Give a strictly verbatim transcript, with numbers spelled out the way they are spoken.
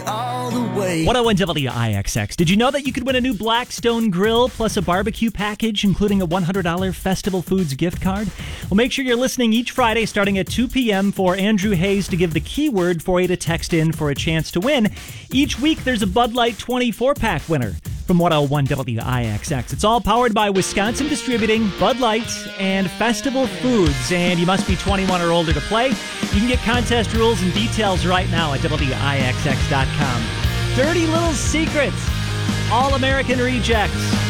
all the way. one oh one W I X X. Did you know that you could win a new Blackstone grill plus a barbecue package, including a one hundred dollars Festival Foods gift card? Well, make sure you're listening each Friday starting at two p.m. for Andrew Hayes to give the keyword for you to text in for a chance to win. Each week, there's a Bud Light twenty-four pack winner from one oh one W I X X. It's all powered by Wisconsin Distributing, Bud Light, and Festival Foods, and you must be twenty-one or older to play. You can get contest rules and details right now at W I X X dot com. Dirty Little Secrets, All American Rejects.